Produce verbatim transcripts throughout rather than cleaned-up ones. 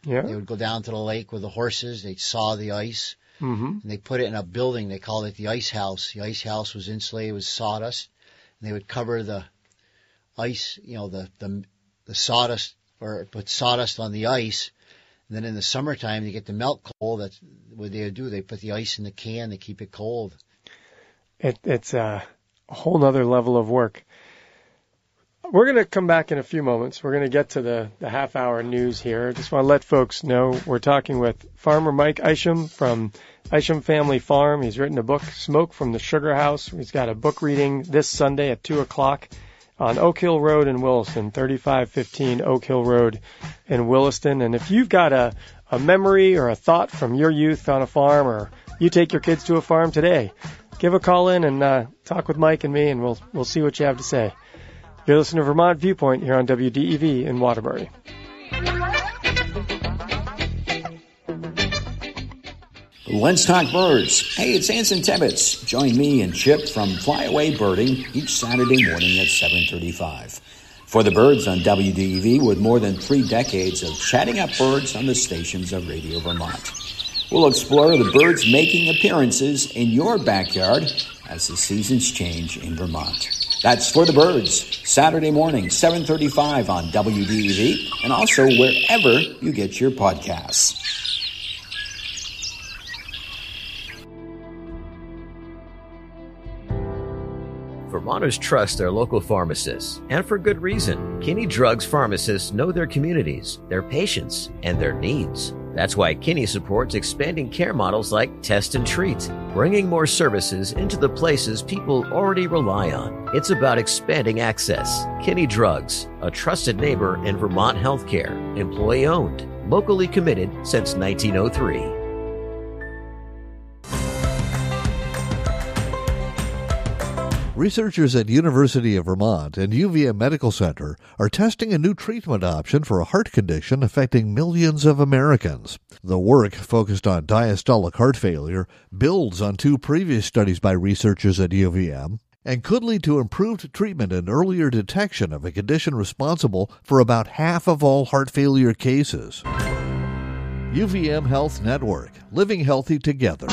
Yeah. They would go down to the lake with the horses. They'd saw the ice. Mm-hmm. And they put it in a building. They called it the ice house. The ice house was insulated with sawdust. And they would cover the ice, you know, the, the, the sawdust, or put sawdust on the ice. And then in the summertime, to get the melt cold, that's what they would do. They put the ice in the can to keep it cold. It, it's a whole nother level of work. We're going to come back in a few moments. We're going to get to the, the half-hour news here. Just want to let folks know we're talking with Farmer Mike Isham from Isham Family Farm. He's written a book, Smoke from the Sugar House. He's got a book reading this Sunday at two o'clock on Oak Hill Road in Williston, thirty-five fifteen Oak Hill Road in Williston. And if you've got a, a memory or a thought from your youth on a farm, or you take your kids to a farm today, give a call in and uh, talk with Mike and me, and we'll we'll see what you have to say. You're listening to Vermont Viewpoint here on W D E V in Waterbury. Let's talk birds. Hey, it's Anson Tebbets. Join me and Chip from Flyaway Birding each Saturday morning at seven thirty-five. For the birds on W D E V, with more than three decades of chatting up birds on the stations of Radio Vermont. We'll explore the birds making appearances in your backyard as the seasons change in Vermont. That's For the Birds, Saturday morning, seven thirty-five on W D E V, and also wherever you get your podcasts. Vermonters trust their local pharmacists, and for good reason. Kinney Drugs pharmacists know their communities, their patients, and their needs. That's why Kinney supports expanding care models like Test and Treat, bringing more services into the places people already rely on. It's about expanding access. Kinney Drugs, a trusted neighbor in Vermont healthcare, employee-owned, locally committed since nineteen oh three. Researchers at University of Vermont and U V M Medical Center are testing a new treatment option for a heart condition affecting millions of Americans. The work, focused on diastolic heart failure, builds on two previous studies by researchers at U V M and could lead to improved treatment and earlier detection of a condition responsible for about half of all heart failure cases. U V M Health Network, living healthy together.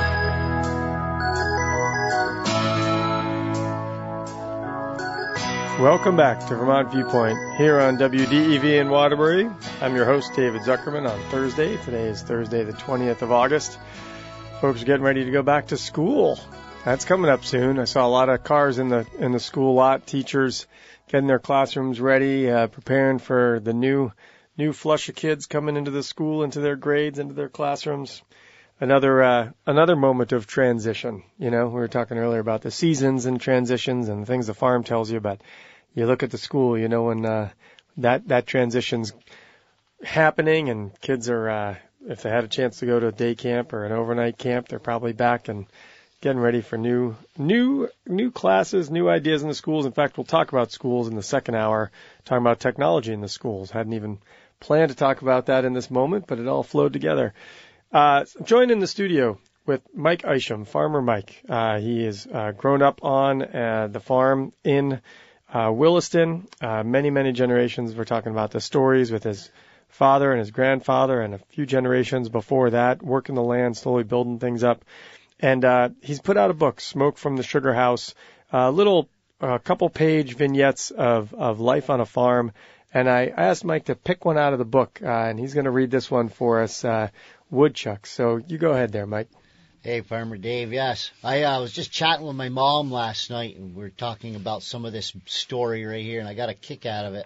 Welcome back to Vermont Viewpoint here on W D E V in Waterbury. I'm your host, David Zuckerman, on Thursday. Today is Thursday, the twentieth of August. Folks are getting ready to go back to school. That's coming up soon. I saw a lot of cars in the in the school lot, teachers getting their classrooms ready, uh, preparing for the new new flush of kids coming into the school, into their grades, into their classrooms. Another uh, another moment of transition. You know, we were talking earlier about the seasons and transitions and things the farm tells you about. You look at the school, you know, when uh, that that transition's happening, and kids are, uh, if they had a chance to go to a day camp or an overnight camp, they're probably back and getting ready for new new new classes, new ideas in the schools. In fact, we'll talk about schools in the second hour, talking about technology in the schools. Hadn't even planned to talk about that in this moment, but it all flowed together. Uh, joined in the studio with Mike Isham, Farmer Mike. Uh, he is uh, grown up on uh, the farm in uh, Williston. Uh, many, many generations. We're talking about the stories with his father and his grandfather and a few generations before that, working the land, slowly building things up. And uh, he's put out a book, Smoke from the Sugar House, a little uh, couple page vignettes of, of life on a farm. And I asked Mike to pick one out of the book, uh, and he's going to read this one for us, uh, Woodchucks. So you go ahead there, Mike. Hey, Farmer Dave, yes. I uh, was just chatting with my mom last night, and we were talking about some of this story right here, and I got a kick out of it.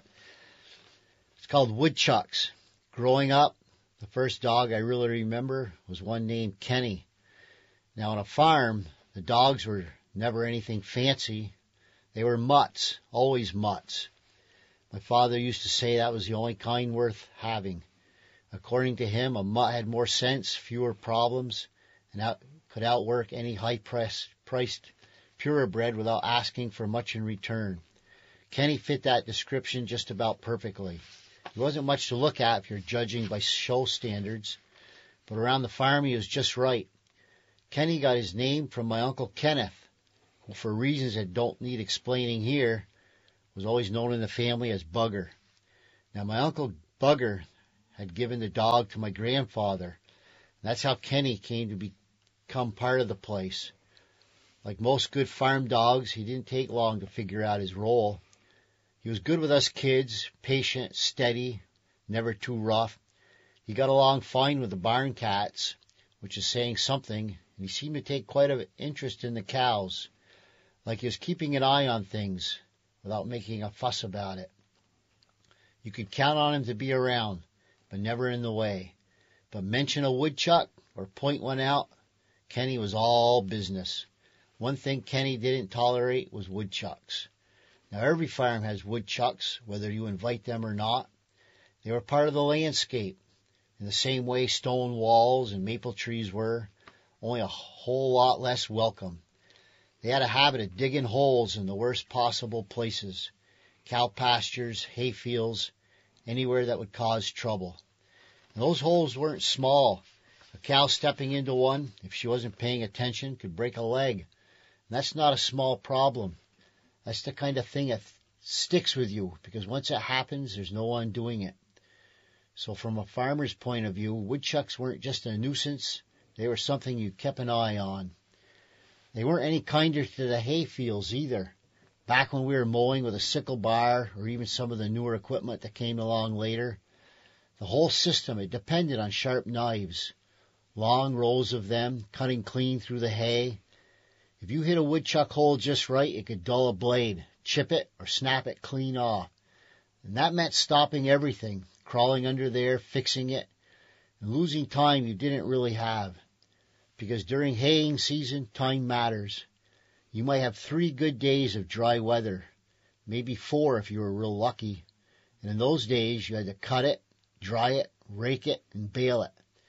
It's called Woodchucks. Growing up, the first dog I really remember was one named Kenny. Now, on a farm, the dogs were never anything fancy. They were mutts, always mutts. My father used to say that was the only kind worth having. According to him, a mutt had more sense, fewer problems, and out, could outwork any high-priced purebred without asking for much in return. Kenny fit that description just about perfectly. He wasn't much to look at if you're judging by show standards, but around the farm he was just right. Kenny got his name from my Uncle Kenneth, who, for reasons that don't need explaining here, was always known in the family as Bugger. Now, my Uncle Bugger had given the dog to my grandfather. And that's how Kenny came to become part of the place. Like most good farm dogs, he didn't take long to figure out his role. He was good with us kids, patient, steady, never too rough. He got along fine with the barn cats, which is saying something, and he seemed to take quite an interest in the cows, like he was keeping an eye on things without making a fuss about it. You could count on him to be around, but never in the way. But mention a woodchuck or point one out, Kenny was all business. One thing Kenny didn't tolerate was woodchucks. Now every farm has woodchucks, whether you invite them or not. They were part of the landscape, in the same way stone walls and maple trees were, only a whole lot less welcome. They had a habit of digging holes in the worst possible places, cow pastures, hay fields, anywhere that would cause trouble. And those holes weren't small. A cow stepping into one, if she wasn't paying attention, could break a leg. And that's not a small problem. That's the kind of thing that sticks with you, because once it happens, there's no undoing it. So from a farmer's point of view, woodchucks weren't just a nuisance, they were something you kept an eye on. They weren't any kinder to the hay fields either. Back when we were mowing with a sickle bar, or even some of the newer equipment that came along later, the whole system, it depended on sharp knives. Long rows of them, cutting clean through the hay. If you hit a woodchuck hole just right, it could dull a blade, chip it, or snap it clean off. And that meant stopping everything, crawling under there, fixing it, and losing time you didn't really have. Because during haying season, time matters. You might have three good days of dry weather, maybe four if you were real lucky. And in those days, you had to cut it, dry it, rake it, and bale it.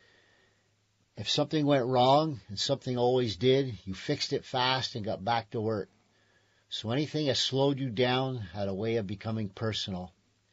If something went wrong, and something always did, you fixed it fast and got back to work. So anything that slowed you down had a way of becoming personal.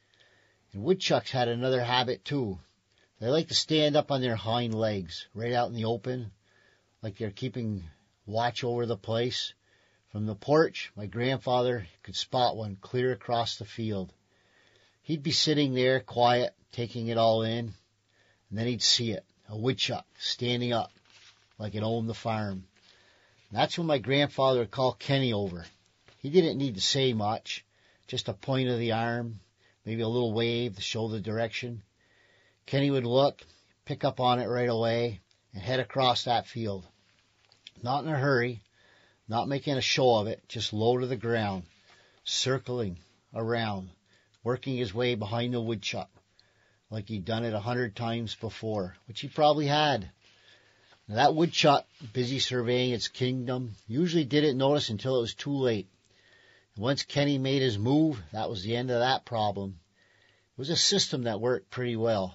And woodchucks had another habit too. They like to stand up on their hind legs, right out in the open, like they're keeping watch over the place. From the porch, my grandfather could spot one clear across the field. He'd be sitting there, quiet, taking it all in, and then he'd see it, a woodchuck, standing up, like it owned the farm. And that's when my grandfather would call Kenny over. He didn't need to say much, just a point of the arm, maybe a little wave to show the direction. Kenny would look, pick up on it right away, and head across that field. Not in a hurry, not making a show of it, just low to the ground, circling around, working his way behind the woodchuck, like he'd done it a hundred times before, which he probably had. Now, that woodchuck, busy surveying its kingdom, usually didn't notice until it was too late. And once Kenny made his move, that was the end of that problem. It was a system that worked pretty well.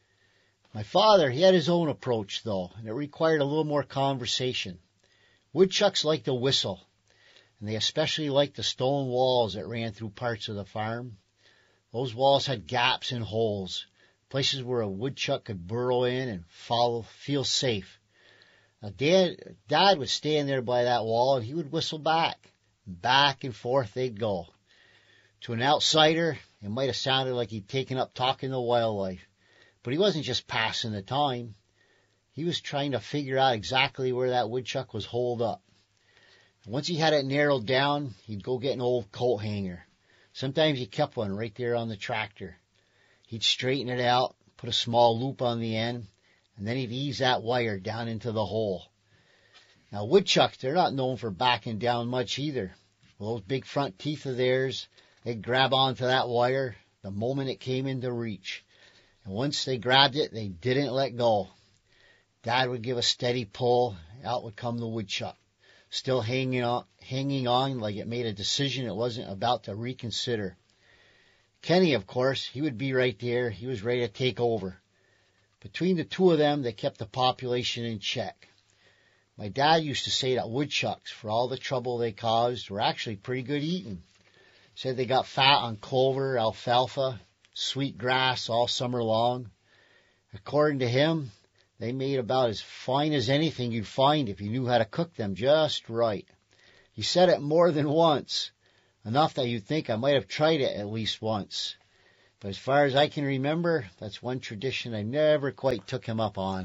My father, he had his own approach, though, and it required a little more conversation. Woodchucks liked to whistle, and they especially liked the stone walls that ran through parts of the farm. Those walls had gaps and holes, places where a woodchuck could burrow in and follow, feel safe. Now, Dad, Dad would stand there by that wall, and he would whistle back. Back and forth they'd go. To an outsider, it might have sounded like he'd taken up talking to wildlife. But he wasn't just passing the time. He was trying to figure out exactly where that woodchuck was holed up. Once he had it narrowed down, he'd go get an old coat hanger. Sometimes he kept one right there on the tractor. He'd straighten it out, put a small loop on the end, and then he'd ease that wire down into the hole. Now, woodchucks, they're not known for backing down much either. With those big front teeth of theirs, they'd grab onto that wire the moment it came into reach. And once they grabbed it, they didn't let go. Dad would give a steady pull, out would come the woodchuck, still hanging on, hanging on like it made a decision it wasn't about to reconsider. Kenny, of course, he would be right there. He was ready to take over. Between the two of them, they kept the population in check. My dad used to say that woodchucks, for all the trouble they caused, were actually pretty good eating. Said they got fat on clover, alfalfa, sweet grass all summer long. According to him, they made about as fine as anything you'd find if you knew how to cook them just right. He said it more than once, enough that you'd think I might have tried it at least once. But as far as I can remember, that's one tradition I never quite took him up on.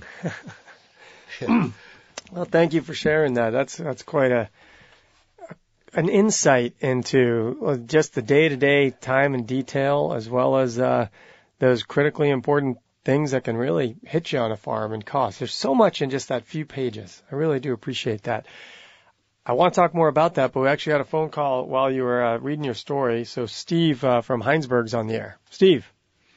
Well, thank you for sharing that. That's that's quite a an insight into just the day-to-day time and detail, as well as uh, those critically important things that can really hit you on a farm and cost. There's so much in just that few pages. I really do appreciate that. I want to talk more about that, but we actually had a phone call while you were uh, reading your story. So Steve uh, from Heinsberg's on the air. Steve.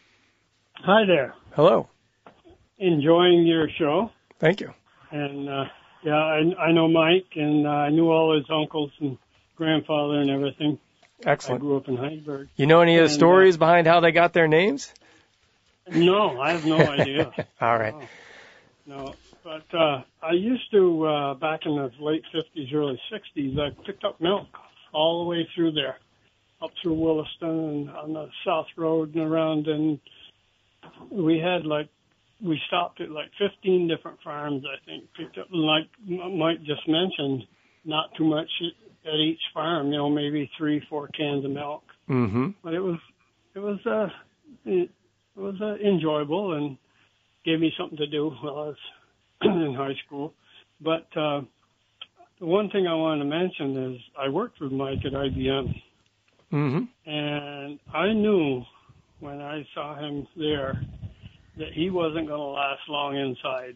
Hi there. Hello. Enjoying your show. Thank you. And, uh, yeah, I, I know Mike, and uh, I knew all his uncles and grandfather and everything. Excellent. I grew up in Heinsberg. You know any of the and, stories uh, behind how they got their names? No, I have no idea. All right. No. no. But uh, I used to, uh, back in the late fifties, early sixties, I picked up milk all the way through there, up through Williston and on the South Road and around. And we had like, we stopped at like fifteen different farms, I think, picked up, like Mike just mentioned, not too much at each farm, you know, maybe three, four cans of milk. Mm-hmm. But it was, it was, uh, it, it was uh, enjoyable and gave me something to do while I was in high school. But uh, the one thing I wanted to mention is I worked with Mike at I B M. Mm-hmm. And I knew when I saw him there that he wasn't going to last long inside.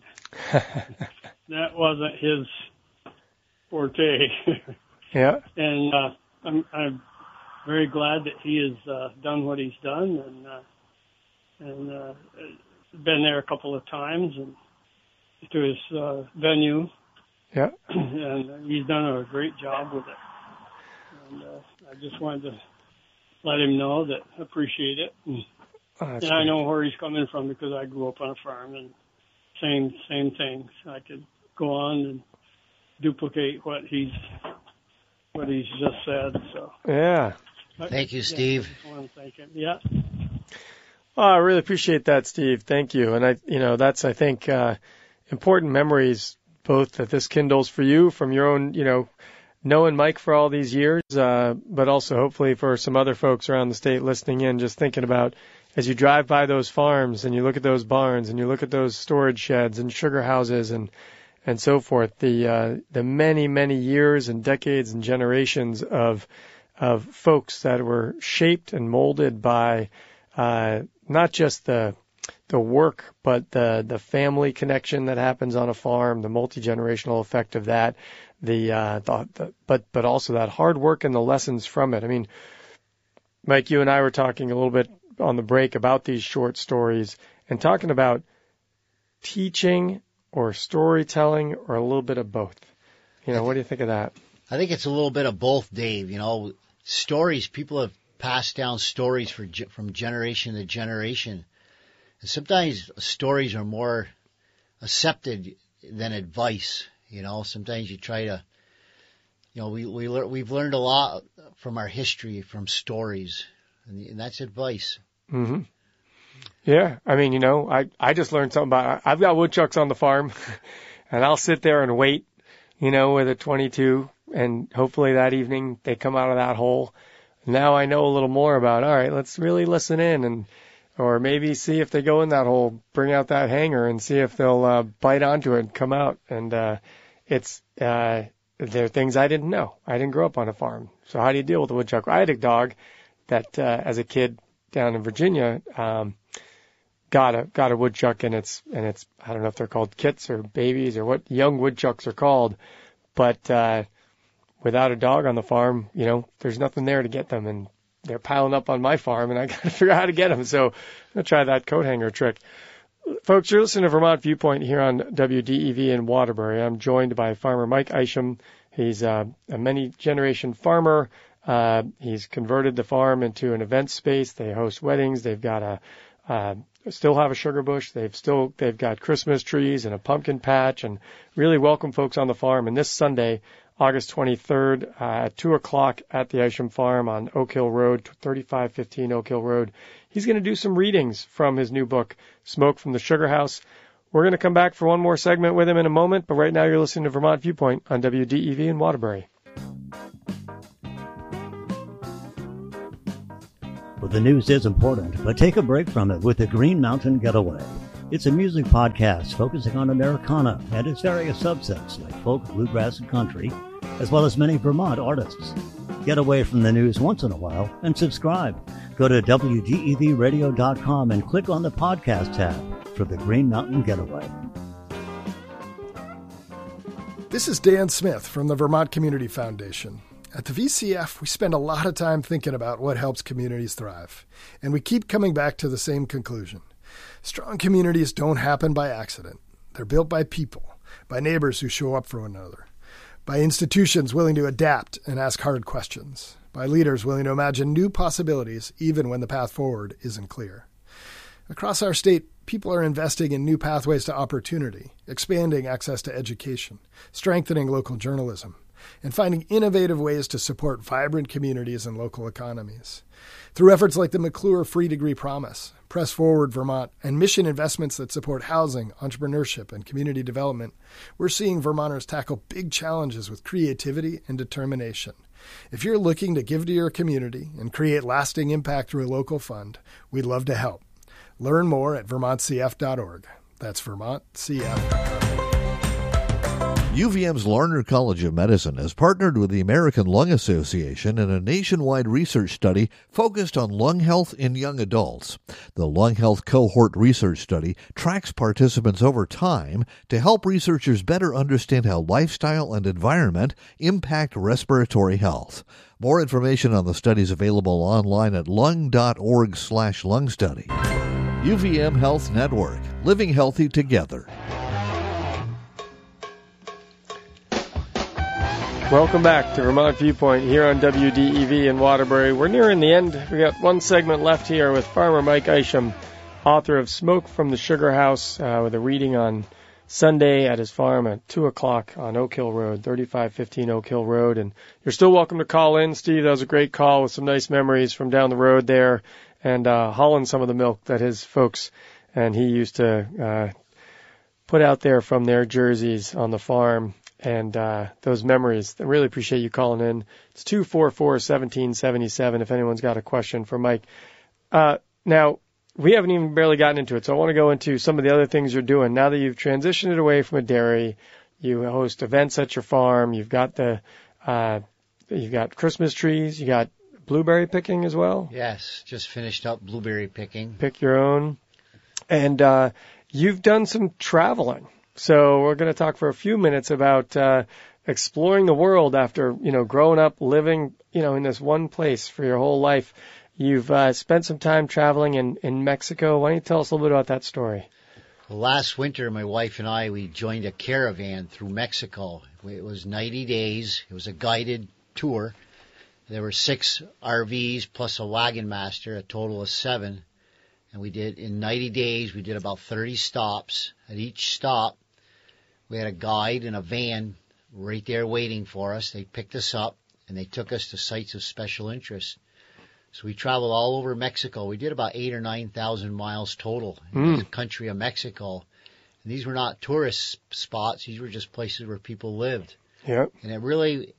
That wasn't his forte. Yeah. And uh, I'm, I'm very glad that he has uh, done what he's done, and uh, and uh, been there a couple of times and to his uh, venue. Yeah. And he's done a great job with it. And uh, I just wanted to let him know that I appreciate it. And, Oh, and great. I know where he's coming from because I grew up on a farm, and same same things. I could go on and duplicate what he's what he's just said. So Yeah. Thank you, yeah, Steve. I just want to thank him. Yeah. Oh, I really appreciate that, Steve. Thank you. And I, you know, that's, I think, uh, important memories, both that this kindles for you from your own, you know, knowing Mike for all these years, uh, but also hopefully for some other folks around the state listening in, just thinking about as you drive by those farms and you look at those barns and you look at those storage sheds and sugar houses and, and so forth, the, uh, the many, many years and decades and generations of, of folks that were shaped and molded by, uh, not just the, the work, but the, the family connection that happens on a farm, the multi-generational effect of that, the, uh, the, the, but, but also that hard work and the lessons from it. I mean, Mike, you and I were talking a little bit on the break about these short stories and talking about teaching or storytelling or a little bit of both. You know, what do you think of that? I think it's a little bit of both, Dave. You know, stories, people have passed down stories for, from generation to generation. And sometimes stories are more accepted than advice. You know, sometimes you try to, you know, we, we, we've learned a lot from our history, from stories, and, and that's advice. Mm-hmm. Yeah. I mean, you know, I, I just learned something about, I've got woodchucks on the farm and I'll sit there and wait, you know, with a twenty-two, and hopefully that evening they come out of that hole. Now I know a little more about, all right, let's really listen in, and, or maybe see if they go in that hole, bring out that hanger and see if they'll, uh, bite onto it and come out. And, uh, it's, uh, there are things I didn't know. I didn't grow up on a farm. So how do you deal with a woodchuck? I had a dog that, uh, as a kid down in Virginia, um, got a, got a woodchuck, and it's, and it's, I don't know if they're called kits or babies or what young woodchucks are called, but, uh, without a dog on the farm, you know, there's nothing there to get them, and they're piling up on my farm, and I got to figure out how to get them. So I'm going to try that coat hanger trick. Folks, you're listening to Vermont Viewpoint here on W D E V in Waterbury. I'm joined by farmer Mike Isham. He's uh, a many-generation farmer. Uh, he's converted the farm into an event space. They host weddings. They've got a uh, still have a sugar bush. They've still they've got Christmas trees and a pumpkin patch, and really welcome folks on the farm. And this Sunday, August twenty-third, uh, at two o'clock at the Isham Farm on Oak Hill Road, thirty-five fifteen Oak Hill Road. He's going to do some readings from his new book, Smoke from the Sugar House. We're going to come back for one more segment with him in a moment, but right now you're listening to Vermont Viewpoint on W D E V in Waterbury. Well, the news is important, but take a break from it with the Green Mountain Getaway. It's a music podcast focusing on Americana and its various subsets like folk, bluegrass, and country, as well as many Vermont artists. Get away from the news once in a while and subscribe. Go to W D E V radio dot com and click on the podcast tab for the Green Mountain Getaway. This is Dan Smith from the Vermont Community Foundation. At the V C F, we spend a lot of time thinking about what helps communities thrive, and we keep coming back to the same conclusion. Strong communities don't happen by accident. They're built by people, by neighbors who show up for one another, by institutions willing to adapt and ask hard questions, by leaders willing to imagine new possibilities even when the path forward isn't clear. Across our state, people are investing in new pathways to opportunity, expanding access to education, strengthening local journalism, and finding innovative ways to support vibrant communities and local economies. Through efforts like the McClure Free Degree Promise, Press Forward Vermont, and mission investments that support housing, entrepreneurship, and community development, we're seeing Vermonters tackle big challenges with creativity and determination. If you're looking to give to your community and create lasting impact through a local fund, we'd love to help. Learn more at vermont c f dot org. That's vermont c f dot org. U V M's Larner College of Medicine has partnered with the American Lung Association in a nationwide research study focused on lung health in young adults. The Lung Health Cohort Research Study tracks participants over time to help researchers better understand how lifestyle and environment impact respiratory health. More information on the study is available online at lung dot org slash lung study. U V M Health Network, living healthy together. Welcome back to Vermont Viewpoint here on W D E V in Waterbury. We're nearing the end. We got one segment left here with Farmer Mike Isham, author of Smoke from the Sugar House, uh, with a reading on Sunday at his farm at two o'clock on Oak Hill Road, thirty-five fifteen Oak Hill Road. And you're still welcome to call in, Steve. That was a great call with some nice memories from down the road there and uh, hauling some of the milk that his folks and he used to uh, put out there from their jerseys on the farm. And uh, those memories, I really appreciate you calling in. It's two four four, one seven seven seven if anyone's got a question for Mike. Uh, now, we haven't even barely gotten into it, so I want to go into some of the other things you're doing. Now that you've transitioned it away from a dairy, you host events at your farm, you've got the uh, you've got Christmas trees, you got blueberry picking as well? Yes, just finished up blueberry picking. Pick your own. And uh, you've done some traveling. So we're going to talk for a few minutes about uh, exploring the world after, you know, growing up, living, you know, in this one place for your whole life. You've uh, spent some time traveling in, in Mexico. Why don't you tell us a little bit about that story? Well, last winter, my wife and I, we joined a caravan through Mexico. It was ninety days. It was a guided tour. There were six R Vs plus a wagon master, a total of seven. And we did, in ninety days, we did about thirty stops. At each stop, we had a guide in a van right there waiting for us. They picked us up, and they took us to sites of special interest. So we traveled all over Mexico. We did about eight or nine thousand miles total in mm. the country of Mexico. And these were not tourist spots. These were just places where people lived. Yep. And it really,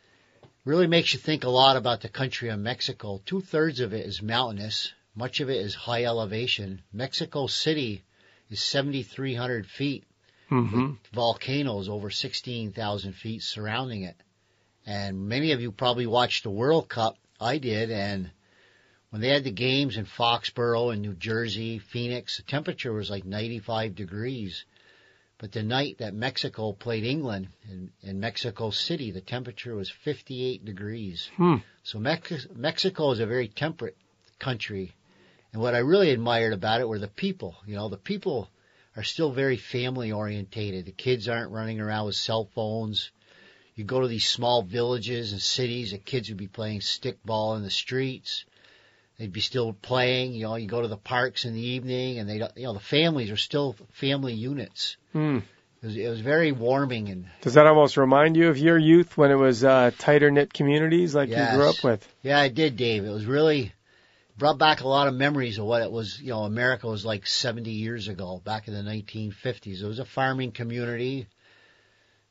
really makes you think a lot about the country of Mexico. Two-thirds of it is mountainous. Much of it is high elevation. Mexico City is seventy-three hundred feet. Mm-hmm. With volcanoes over sixteen thousand feet surrounding it. And many of you probably watched the World Cup. I did, and when they had the games in Foxborough and New Jersey, Phoenix, the temperature was like ninety-five degrees. But the night that Mexico played England in, in Mexico City, the temperature was fifty-eight degrees. Hmm. So Mex- Mexico is a very temperate country. And what I really admired about it were the people. You know, the people are still very family orientated. The kids aren't running around with cell phones. You go to these small villages and cities, the kids would be playing stickball in the streets. They'd be still playing. You know, you go to the parks in the evening, and they, you know, the families are still family units. Hmm. It was, it was very warming. And does that almost remind you of your youth when it was uh, tighter knit communities like yes. you grew up with? Yeah, I did, Dave. It was really brought back a lot of memories of what it was. You know, America was like seventy years ago, back in the nineteen fifties. It was a farming community.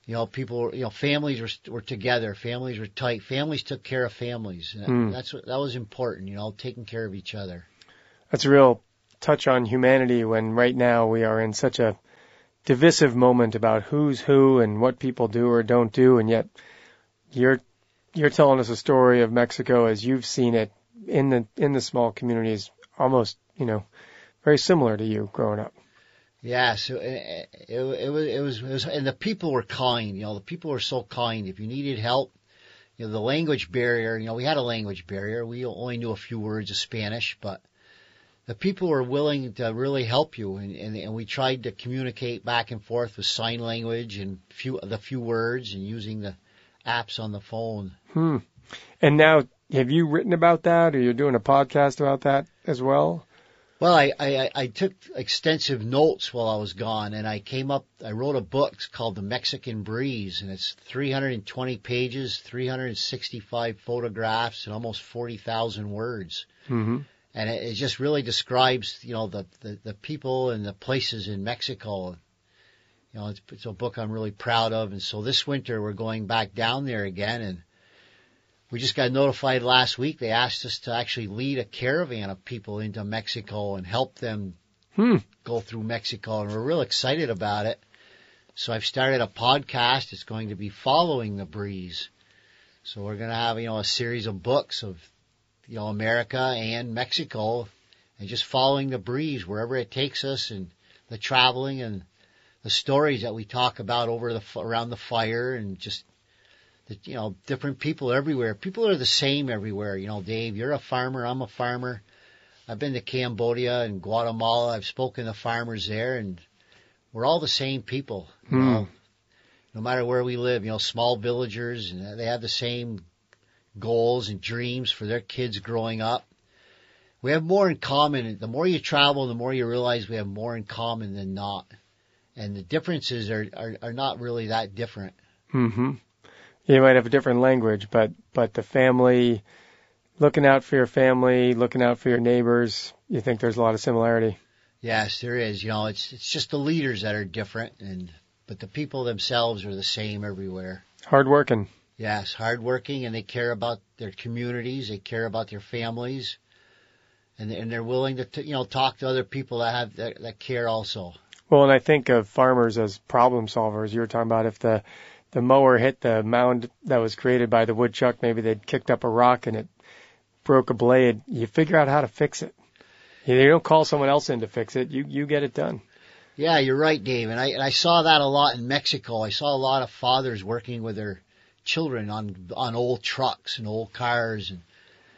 You know, people, you know, families were were together, families were tight, families took care of families. And Hmm. That's what, that was important, you know, taking care of each other. That's a real touch on humanity when right now we are in such a divisive moment about who's who and what people do or don't do, and yet you're you're telling us a story of Mexico as you've seen it in the in the small communities, almost, you know, very similar to you growing up. Yeah, so it, it, it was it was it was, and the people were kind. You know, the people were so kind. If you needed help, you know, the language barrier. You know, we had a language barrier. We only knew a few words of Spanish, but the people were willing to really help you, and, and, and we tried to communicate back and forth with sign language and few the few words and using the apps on the phone. Hmm. And now, have you written about that, or you're doing a podcast about that as well? Well, I, I, I took extensive notes while I was gone, and I came up, I wrote a book called The Mexican Breeze, and it's three hundred twenty pages, three hundred sixty-five photographs, and almost forty thousand words. Mm-hmm. And it, it just really describes, you know, the, the, the people and the places in Mexico. You know, it's, it's a book I'm really proud of, and so this winter we're going back down there again, and we just got notified last week. They asked us to actually lead a caravan of people into Mexico and help them Hmm. go through Mexico, and we're real excited about it. So I've started a podcast. It's going to be Following the Breeze. So we're going to have, you know, a series of books of, you know, America and Mexico, and just following the breeze wherever it takes us, and the traveling and the stories that we talk about over the around the fire, and just the, you know, different people everywhere. People are the same everywhere. You know, Dave, you're a farmer. I'm a farmer. I've been to Cambodia and Guatemala. I've spoken to farmers there, and we're all the same people. You Hmm. know, no matter where we live. You know, small villagers, and they have the same goals and dreams for their kids growing up. We have more in common. The more you travel, the more you realize we have more in common than not. And the differences are, are, are not really that different. Mm-hmm. You might have a different language, but but the family, looking out for your family, looking out for your neighbors, you think there's a lot of similarity. Yes, there is. You know, it's it's just the leaders that are different, and but the people themselves are the same everywhere. Hardworking. Yes, hardworking, and they care about their communities. They care about their families, and and they're willing to t- you know talk to other people that have that, that care also. Well, and I think of farmers as problem solvers. You were talking about if the the mower hit the mound that was created by the woodchuck, maybe they'd kicked up a rock and it broke a blade. You figure out how to fix it. You don't call someone else in to fix it. You you get it done. Yeah, you're right, Dave. And I and I saw that a lot in Mexico. I saw a lot of fathers working with their children on on old trucks and old cars, and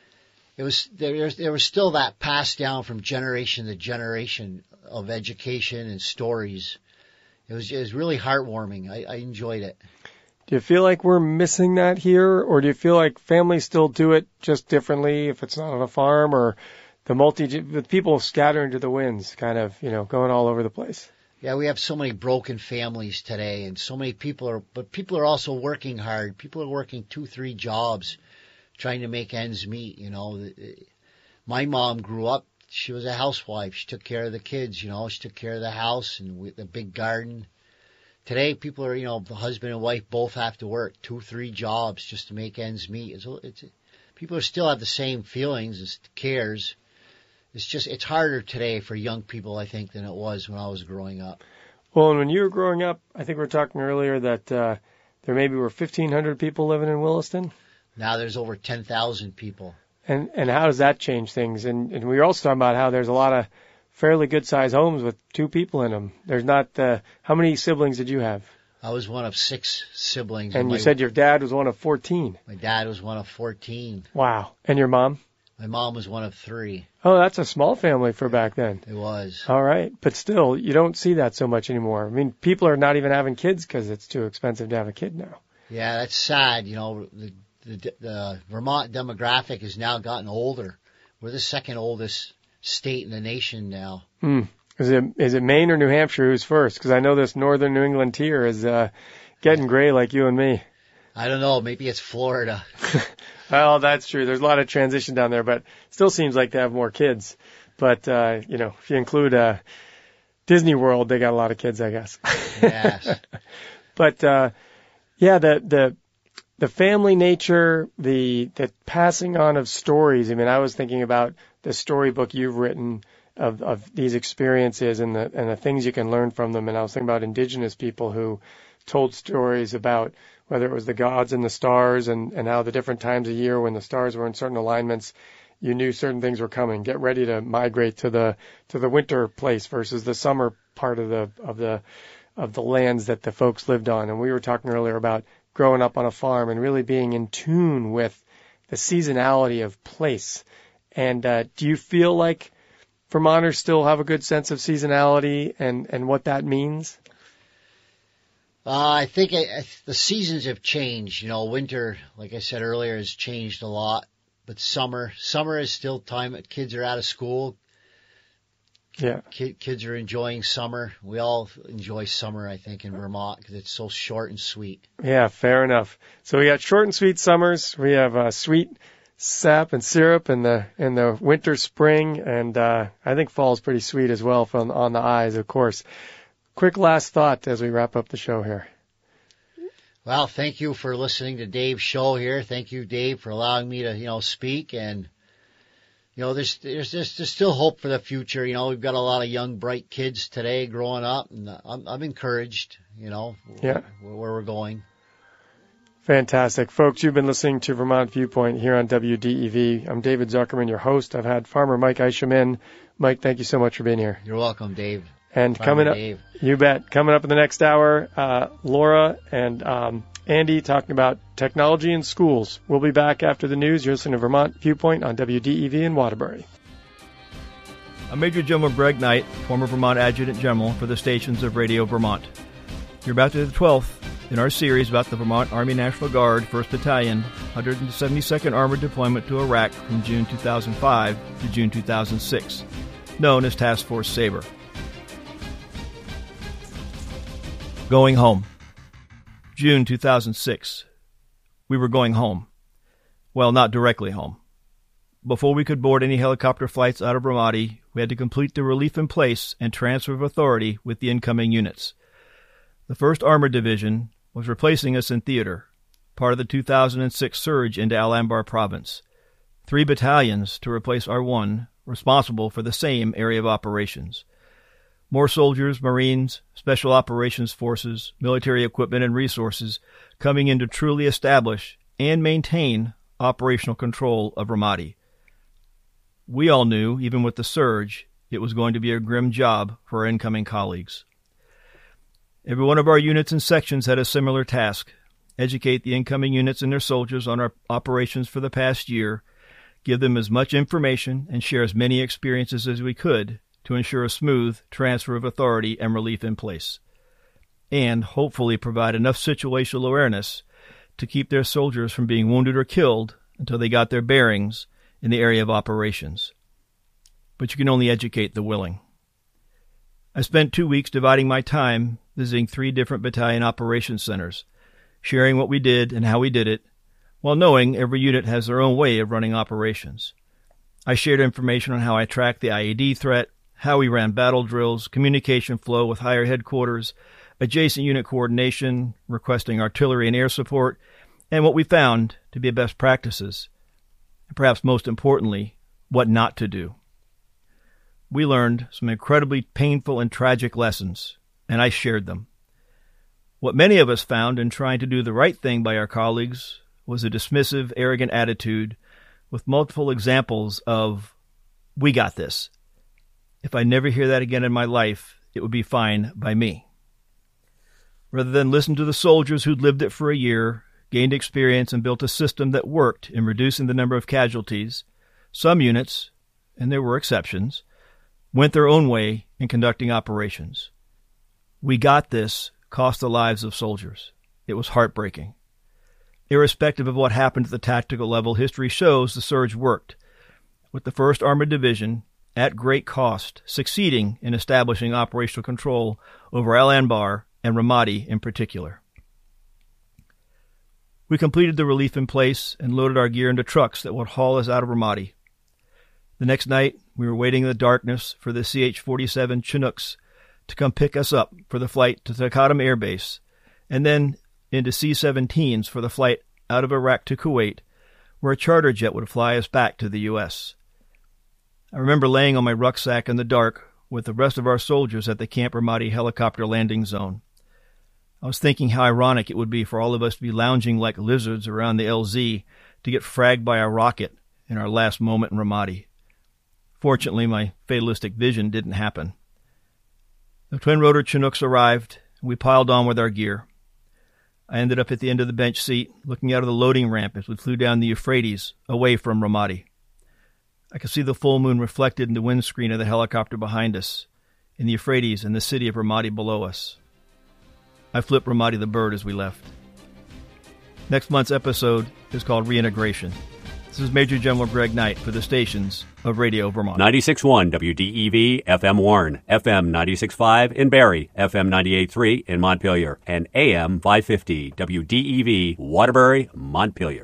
it was there. There was still that passed down from generation to generation of education and stories. It was it was really heartwarming. I, I enjoyed it. Do you feel like we're missing that here, or do you feel like families still do it just differently if it's not on a farm, or the multi the people scattering to the winds, kind of, you know, going all over the place? Yeah, we have so many broken families today, and so many people are, but people are also working hard. People are working two, three jobs, trying to make ends meet. You know, my mom grew up. She was a housewife. She took care of the kids. You know, she took care of the house and the big garden. Today, people are, you know, the husband and wife both have to work two, three jobs just to make ends meet. It's, it's people are still have the same feelings and cares. It's just, it's harder today for young people, I think, than it was when I was growing up. Well, and when you were growing up, I think we were talking earlier that uh, there maybe were fifteen hundred people living in Williston. Now there's over ten thousand people. And and how does that change things? And, and we were also talking about how there's a lot of fairly good-sized homes with two people in them. There's not, uh, how many siblings did you have? I was one of six siblings. And my, you said your dad was one of fourteen. My dad was one of fourteen. Wow. And your mom? My mom was one of three. Oh, that's a small family for back then. It was. All right. But still, you don't see that so much anymore. I mean, people are not even having kids because it's too expensive to have a kid now. Yeah, that's sad. You know, the, the, the Vermont demographic has now gotten older. We're the second oldest state in the nation now. Hmm. Is it is it Maine or New Hampshire who's first? Because I know this northern New England tier is uh, getting gray like you and me. I don't know. Maybe it's Florida. Well, that's true. There's a lot of transition down there, but still seems like they have more kids. But, uh, you know, if you include uh, Disney World, they got a lot of kids, I guess. Yes. But uh, Yeah, the the the family nature, the the passing on of stories. I mean, I was thinking about the storybook you've written of of these experiences and the and the things you can learn from them. And I was thinking about indigenous people who told stories about whether it was the gods and the stars and, and how the different times of year when the stars were in certain alignments, you knew certain things were coming. Get ready to migrate to the to the winter place versus the summer part of the of the of the lands that the folks lived on. And we were talking earlier about growing up on a farm and really being in tune with the seasonality of place. And uh, do you feel like Vermonters still have a good sense of seasonality and, and what that means? Uh, I think I, I, the seasons have changed. You know, winter, like I said earlier, has changed a lot. But summer, summer is still time. Kids are out of school. Yeah. Kid, kids are enjoying summer. We all enjoy summer, I think, in Vermont because it's so short and sweet. Yeah, fair enough. So we got short and sweet summers. We have uh, sweet sap and syrup in the in the winter, spring, and uh, I think fall's pretty sweet as well from on the eyes, of course. Quick last thought as we wrap up the show here. Well, thank you for listening to Dave's show here. Thank you, Dave, for allowing me to, you know, speak. And, you know, there's, there's, there's, there's still hope for the future. You know, we've got a lot of young, bright kids today growing up, and I'm, I'm encouraged, you know, yeah. where, where we're going. Fantastic. Folks, you've been listening to Vermont Viewpoint here on W D E V. I'm David Zuckerman, your host. I've had Farmer Mike Isham in. Mike, thank you so much for being here. You're welcome, Dave. And Farmer coming up, Dave. You bet. Coming up in the next hour, uh, Laura and um, Andy talking about technology in schools. We'll be back after the news. You're listening to Vermont Viewpoint on W D E V in Waterbury. I'm Major General Greg Knight, former Vermont Adjutant General for the stations of Radio Vermont. You're about to the twelfth in our series about the Vermont Army National Guard, first Battalion, one hundred seventy-second Armored Deployment to Iraq from June two thousand five to June two thousand six, known as Task Force Sabre. Going home. June two thousand six. We were going home. Well, not directly home. Before we could board any helicopter flights out of Ramadi, we had to complete the relief in place and transfer of authority with the incoming units. The first Armored Division was replacing us in theater, part of the two thousand six surge into Al-Anbar province. Three battalions to replace our one, responsible for the same area of operations. More soldiers, Marines, Special Operations Forces, military equipment and resources coming in to truly establish and maintain operational control of Ramadi. We all knew, even with the surge, it was going to be a grim job for our incoming colleagues. Every one of our units and sections had a similar task: educate the incoming units and their soldiers on our operations for the past year, give them as much information, and share as many experiences as we could to ensure a smooth transfer of authority and relief in place, and hopefully provide enough situational awareness to keep their soldiers from being wounded or killed until they got their bearings in the area of operations. But you can only educate the willing. I spent two weeks dividing my time visiting three different battalion operations centers, sharing what we did and how we did it, while knowing every unit has their own way of running operations. I shared information on how I tracked the I E D threat, how we ran battle drills, communication flow with higher headquarters, adjacent unit coordination, requesting artillery and air support, and what we found to be best practices, and perhaps most importantly, what not to do. We learned some incredibly painful and tragic lessons, and I shared them. What many of us found in trying to do the right thing by our colleagues was a dismissive, arrogant attitude with multiple examples of, "We got this. If I never hear that again in my life, it would be fine by me." Rather than listen to the soldiers who'd lived it for a year, gained experience, and built a system that worked in reducing the number of casualties, some units, and there were exceptions, went their own way in conducting operations. "We got this" cost the lives of soldiers. It was heartbreaking. Irrespective of what happened at the tactical level, history shows the surge worked, with the first Armored Division, at great cost, succeeding in establishing operational control over Al-Anbar and Ramadi in particular. We completed the relief in place and loaded our gear into trucks that would haul us out of Ramadi. The next night, we were waiting in the darkness for the C H forty-seven Chinooks to come pick us up for the flight to Takatam Air Base, and then into C seventeens for the flight out of Iraq to Kuwait, where a charter jet would fly us back to the U S. I remember laying on my rucksack in the dark with the rest of our soldiers at the Camp Ramadi helicopter landing zone. I was thinking how ironic it would be for all of us to be lounging like lizards around the L Z to get fragged by a rocket in our last moment in Ramadi. Fortunately, my fatalistic vision didn't happen. The twin-rotor Chinooks arrived, and we piled on with our gear. I ended up at the end of the bench seat, looking out of the loading ramp as we flew down the Euphrates, away from Ramadi. I could see the full moon reflected in the windscreen of the helicopter behind us, in the Euphrates and the city of Ramadi below us. I flipped Ramadi the bird as we left. Next month's episode is called Reintegration. This is Major General Greg Knight for the stations of Radio Vermont. ninety-six point one W D E V, F M Warren, F M ninety-six point five in Barrie, F M ninety-eight point three in Montpelier, and A M five fifty W D E V, Waterbury, Montpelier.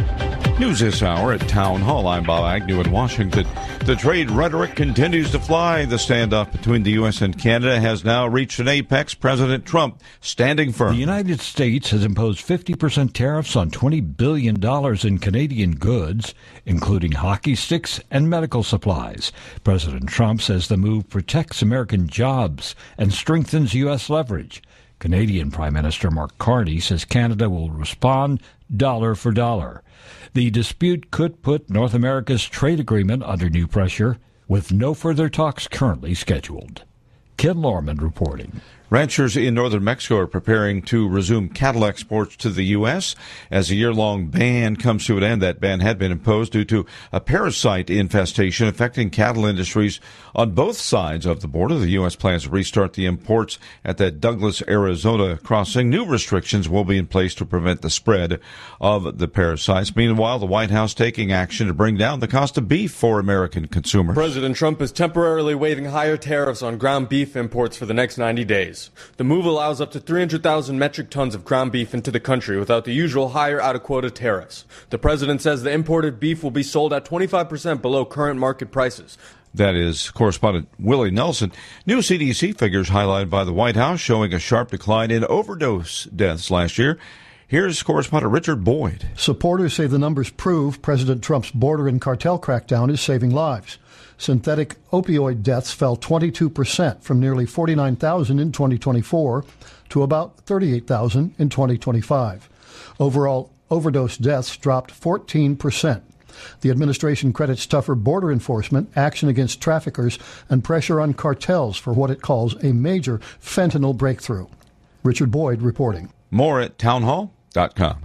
News this hour at Town Hall. I'm Bob Agnew in Washington. The trade rhetoric continues to fly. The standoff between the U S and Canada has now reached an apex. President Trump standing firm. The United States has imposed fifty percent tariffs on twenty billion dollars in Canadian goods, including hockey sticks and medical supplies. President Trump says the move protects American jobs and strengthens U S leverage. Canadian Prime Minister Mark Carney says Canada will respond dollar for dollar. The dispute could put North America's trade agreement under new pressure, with no further talks currently scheduled. Ken Lorman reporting. Ranchers in northern Mexico are preparing to resume cattle exports to the U S as a year-long ban comes to an end. That ban had been imposed due to a parasite infestation affecting cattle industries on both sides of the border. The U S plans to restart the imports at that Douglas, Arizona crossing. New restrictions will be in place to prevent the spread of the parasites. Meanwhile, the White House taking action to bring down the cost of beef for American consumers. President Trump is temporarily waiving higher tariffs on ground beef imports for the next ninety days. The move allows up to three hundred thousand metric tons of ground beef into the country without the usual higher out-of-quota tariffs. The president says the imported beef will be sold at twenty-five percent below current market prices. That is correspondent Willie Nelson. New C D C figures highlighted by the White House showing a sharp decline in overdose deaths last year. Here's correspondent Richard Boyd. Supporters say the numbers prove President Trump's border and cartel crackdown is saving lives. Synthetic opioid deaths fell twenty-two percent from nearly forty-nine thousand in twenty twenty-four to about thirty-eight thousand in twenty twenty-five. Overall, overdose deaths dropped fourteen percent. The administration credits tougher border enforcement, action against traffickers, and pressure on cartels for what it calls a major fentanyl breakthrough. Richard Boyd reporting. More at townhall dot com.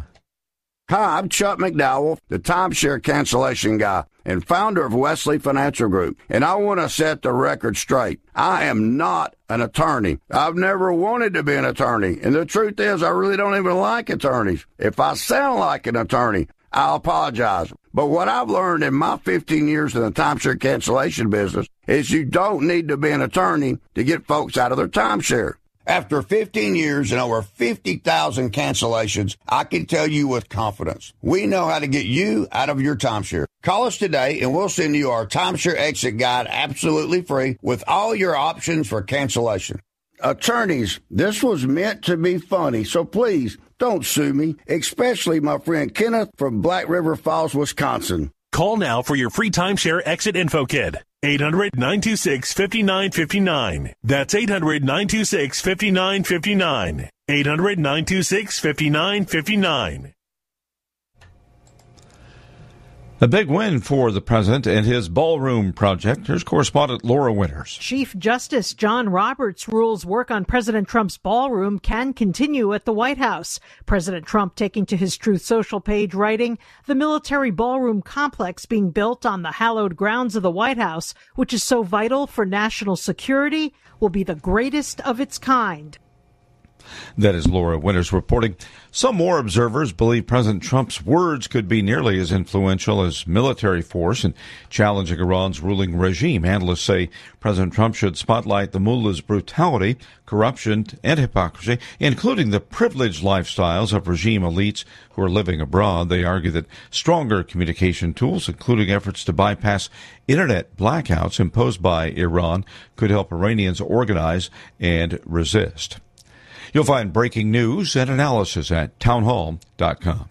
Hi, I'm Chuck McDowell, the timeshare cancellation guy and founder of Wesley Financial Group, and I want to set the record straight. I am not an attorney. I've never wanted to be an attorney, and the truth is I really don't even like attorneys. If I sound like an attorney, I'll apologize. But what I've learned in my fifteen years in the timeshare cancellation business is you don't need to be an attorney to get folks out of their timeshare. After fifteen years and over fifty thousand cancellations, I can tell you with confidence, we know how to get you out of your timeshare. Call us today and we'll send you our timeshare exit guide absolutely free with all your options for cancellation. Attorneys, this was meant to be funny, so please don't sue me, especially my friend Kenneth from Black River Falls, Wisconsin. Call now for your free timeshare exit info kit. eight hundred, nine two six, five nine five nine. That's eight hundred, nine two six, five nine five nine. eight hundred, nine two six, five nine five nine. A big win for the president and his ballroom project. Here's correspondent Laura Winters. Chief Justice John Roberts rules work on President Trump's ballroom can continue at the White House. President Trump taking to his Truth Social page, writing, "The military ballroom complex being built on the hallowed grounds of the White House, which is so vital for national security, will be the greatest of its kind." That is Laura Winters reporting. Some more observers believe President Trump's words could be nearly as influential as military force in challenging Iran's ruling regime. Analysts say President Trump should spotlight the mullah's brutality, corruption, and hypocrisy, including the privileged lifestyles of regime elites who are living abroad. They argue that stronger communication tools, including efforts to bypass internet blackouts imposed by Iran, could help Iranians organize and resist. You'll find breaking news and analysis at townhall dot com.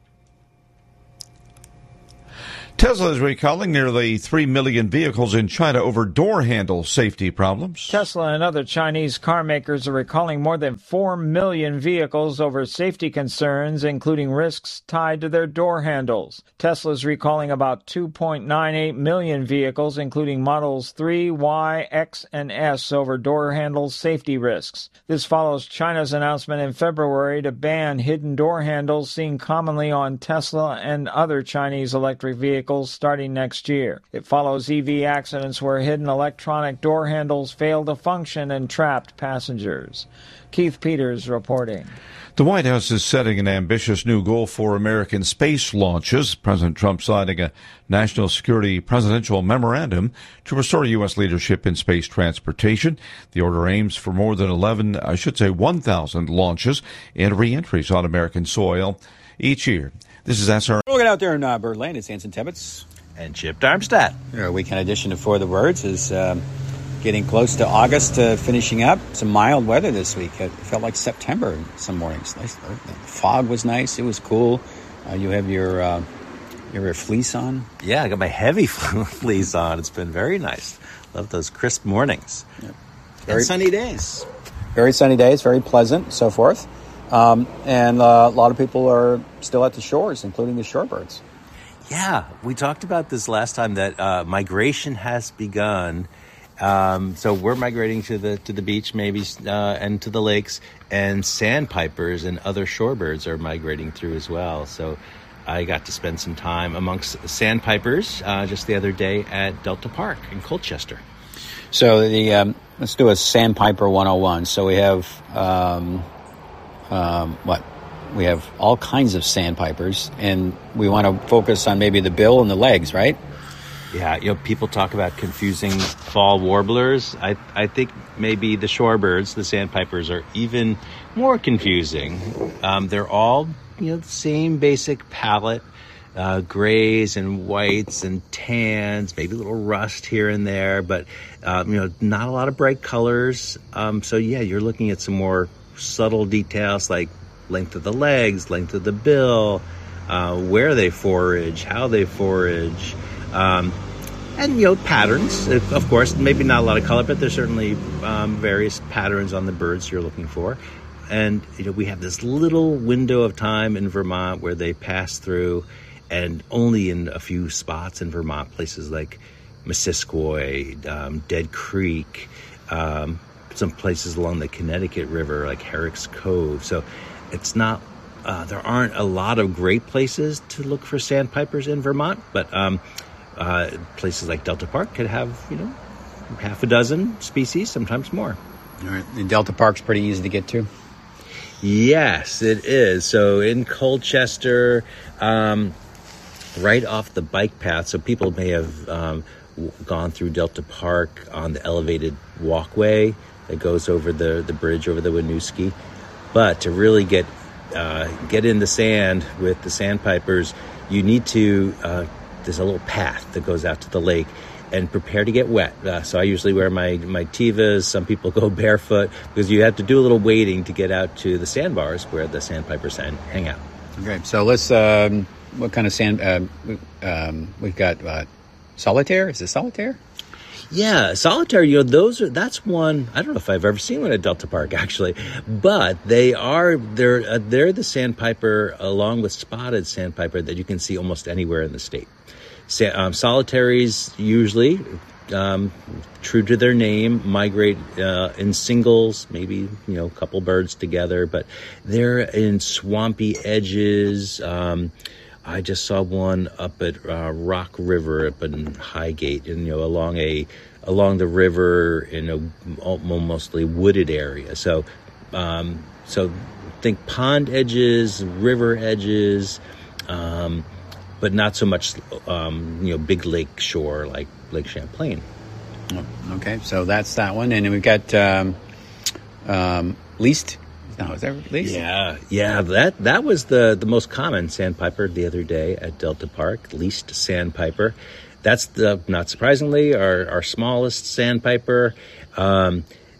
Tesla is recalling nearly three million vehicles in China over door handle safety problems. Tesla and other Chinese car makers are recalling more than four million vehicles over safety concerns, including risks tied to their door handles. Tesla is recalling about two point nine eight million vehicles, including models three, Y, X, and S, over door handle safety risks. This follows China's announcement in February to ban hidden door handles seen commonly on Tesla and other Chinese electric vehicles starting next year. It follows E V accidents where hidden electronic door handles failed to function and trapped passengers. Keith Peters reporting. The White House is setting an ambitious new goal for American space launches. President Trump signing a national security presidential memorandum to restore U S leadership in space transportation. The order aims for more than eleven, I should say one thousand launches and re-entries on American soil each year. This is S R. Looking out there in uh, Birdland, it's Anson Tibbetts. And Chip Darmstadt. Our weekend edition of For the Birds is um, getting close to August, uh, finishing up. Some mild weather this week. It felt like September some mornings. Nice. The fog was nice. It was cool. Uh, you have your uh, your fleece on? Yeah, I got my heavy fleece on. It's been very nice. Love those crisp mornings. Yeah. Very, and sunny days. Very sunny days, very pleasant, so forth. Um, and uh, a lot of people are still at the shores, including the shorebirds. Yeah, we talked about this last time that uh, migration has begun. Um, so we're migrating to the to the beach, maybe, uh, and to the lakes. And sandpipers and other shorebirds are migrating through as well. So I got to spend some time amongst sandpipers uh, just the other day at Delta Park in Colchester. So the um, let's do a Sandpiper one oh one. So we have um, um, what? We have all kinds of sandpipers, and we want to focus on maybe the bill and the legs, right? Yeah, you know, people talk about confusing fall warblers. I I think maybe the shorebirds, the sandpipers, are even more confusing. Um, they're all, you know, the same basic palette, uh, grays and whites and tans, maybe a little rust here and there, but um, you know, not a lot of bright colors. Um, so yeah, you're looking at some more subtle details like length of the legs, length of the bill, uh, where they forage, how they forage, um, and, you know, patterns. Of course, maybe not a lot of color, but there's certainly um, various patterns on the birds you're looking for. And, you know, we have this little window of time in Vermont where they pass through, and only in a few spots in Vermont, places like Missisquoi, um, Dead Creek, um, some places along the Connecticut River like Herrick's Cove. So it's not, uh, there aren't a lot of great places to look for sandpipers in Vermont, but um, uh, places like Delta Park could have, you know, half a dozen species, sometimes more. All right. And Delta Park's pretty easy to get to? Yes, it is. So in Colchester, um, right off the bike path, so people may have um, gone through Delta Park on the elevated walkway that goes over the, the bridge over the Winooski. But to really get uh, get in the sand with the sandpipers, you need to, uh, there's a little path that goes out to the lake, and prepare to get wet. Uh, so I usually wear my, my Tevas. Some people go barefoot because you have to do a little wading to get out to the sandbars where the sandpipers hang, hang out. Okay, so let's, um, what kind of sand, uh, um, we've got uh, solitaire? Is it solitaire? Yeah, solitaire, you know, those are, that's one, I don't know if I've ever seen one at Delta Park, actually, but they are, they're, uh, they're the sandpiper along with spotted sandpiper that you can see almost anywhere in the state. Sa- um, solitaries usually, um, true to their name, migrate uh, in singles, maybe, you know, a couple birds together, but they're in swampy edges. Um, I just saw one up at uh, Rock River up in Highgate, and you know, along a along the river in a mostly wooded area. So, um, so think pond edges, river edges, um, but not so much, um, you know, big lake shore like Lake Champlain. Oh, okay, so that's that one, and then we've got um, um, least. No, is that least? Yeah, yeah. That that was the, the most common sandpiper the other day at Delta Park. Least sandpiper. That's the, not surprisingly, our, our smallest sandpiper. Um,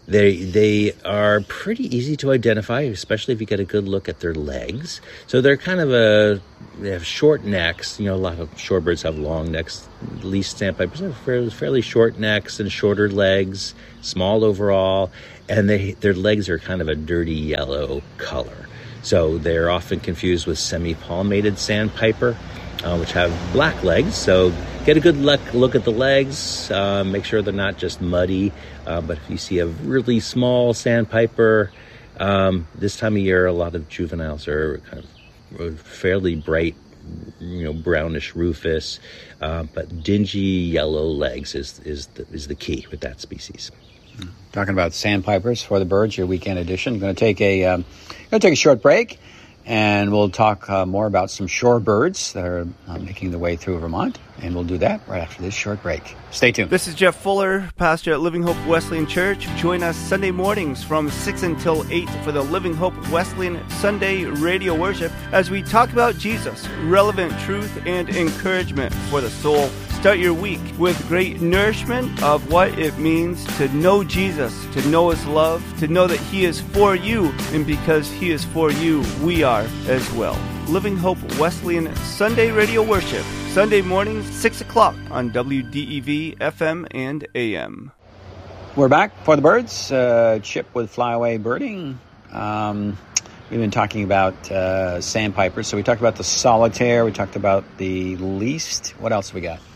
They they are pretty easy to identify, especially if you get a good look at their legs. So they're kind of a they have short necks. You know, a lot of shorebirds have long necks. Least sandpipers have fairly, fairly short necks and shorter legs, small overall, and they their legs are kind of a dirty yellow color. So they're often confused with semi-palmated sandpiper, uh, which have black legs. So get a good look, look at the legs. Uh, make sure they're not just muddy. Uh, but if you see a really small sandpiper, um, this time of year, a lot of juveniles are kind of fairly bright, you know, brownish rufous. Uh, but dingy yellow legs is is the, is the key with that species. Talking about sandpipers for the birds, your weekend edition. I'm going to take a um, going to take a short break, and we'll talk uh, more about some shorebirds that are uh, making their way through Vermont, and we'll do that right after this short break. Stay tuned. This is Jeff Fuller, pastor at Living Hope Wesleyan Church. Join us Sunday mornings from six until eight for the Living Hope Wesleyan Sunday radio worship as we talk about Jesus, relevant truth and encouragement for the soul. Start your week with great nourishment of what it means to know Jesus, to know His love, to know that He is for you, and because He is for you, we are as well. Living Hope Wesleyan Sunday Radio Worship, Sunday mornings, six o'clock on W D E V F M and A M. We're back for the birds. Uh, Chip with Flyaway Birding. Um, we've been talking about uh, sandpipers. So we talked about the solitaire. We talked about the least. What else we got?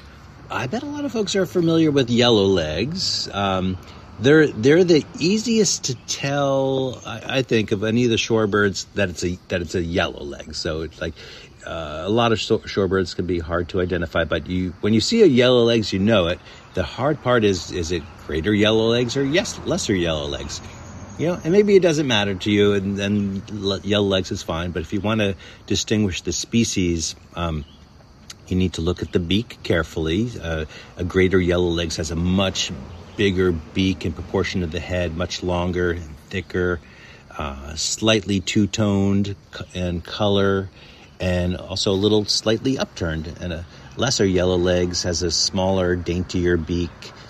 I bet a lot of folks are familiar with yellow legs. Um, they're they're the easiest to tell, I, I think, of any of the shorebirds that it's a that it's a yellow leg. So it's like uh, a lot of shorebirds can be hard to identify, but you when you see a yellow legs, you know it. The hard part is is it greater yellow legs or yes lesser yellow legs? You know, and maybe it doesn't matter to you, and then yellow legs is fine. But if you want to distinguish the species, um, you need to look at the beak carefully. Uh, a greater yellow legs has a much bigger beak in proportion to the head, much longer and thicker, uh, slightly two-toned in color, and also a little slightly upturned. And a lesser yellow legs has a smaller, daintier beak,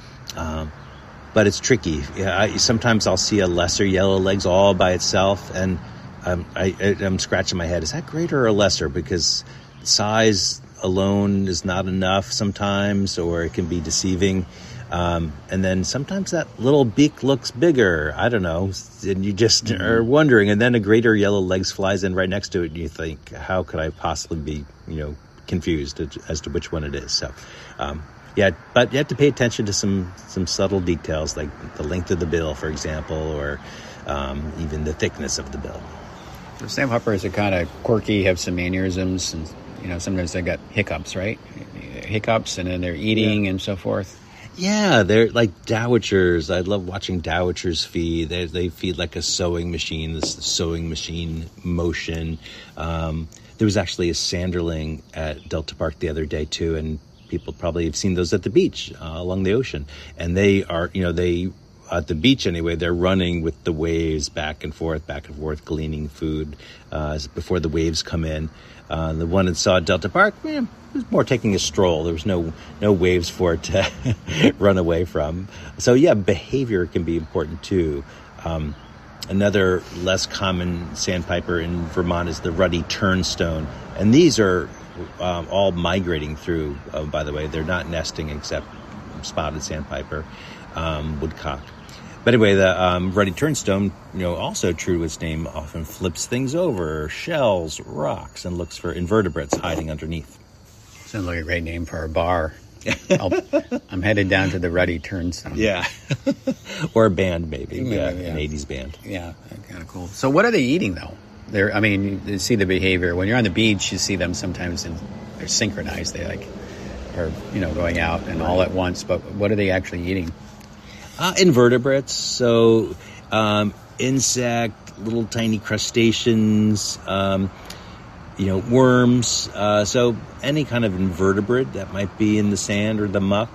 um, but it's tricky. Yeah, I, sometimes I'll see a lesser yellow legs all by itself, and um, I, I, I'm scratching my head. Is that greater or lesser? Because size alone is not enough sometimes, or it can be deceiving. Um, and then sometimes that little beak looks bigger. I don't know. And you just mm-hmm. are wondering. And then a greater yellow legs flies in right next to it. And you think, how could I possibly be, you know, confused as to which one it is? So, um, yeah, but you have to pay attention to some, some subtle details, like the length of the bill, for example, or um, even the thickness of the bill. The sandpipers are kind of quirky, have some mannerisms, and you know, sometimes they got hiccups, right? Hiccups, and then they're eating yeah. and so forth. Yeah, they're like dowitchers. I love watching dowitchers feed. They they feed like a sewing machine, this sewing machine motion. Um, there was actually a sanderling at Delta Park the other day too, and people probably have seen those at the beach uh, along the ocean. And they are, you know, they at the beach anyway, they're running with the waves back and forth, back and forth, gleaning food uh, before the waves come in. Uh, the one that saw at Delta Park, eh, it was more taking a stroll. There was no no waves for it to run away from. So yeah, behavior can be important too. Um, another less common sandpiper in Vermont is the ruddy turnstone, and these are um, all migrating through. Uh, by the way, they're not nesting except spotted sandpiper, um, woodcock. But anyway, the um, ruddy turnstone, you know, also true to its name, often flips things over, shells, rocks, and looks for invertebrates hiding underneath. Sounds like a great name for a bar. I'll, I'm headed down to the ruddy turnstone. Yeah. Or a band, maybe. Yeah, yeah, yeah. An eighties band. Yeah, kind of cool. So what are they eating, though? They're, I mean, you see the behavior. When you're on the beach, you see them sometimes, and they're synchronized. They, like, are, you know, going out and all at once. But what are they actually eating? Uh, invertebrates, so um, insect, little tiny crustaceans, um, you know, worms. Uh, so any kind of invertebrate that might be in the sand or the muck.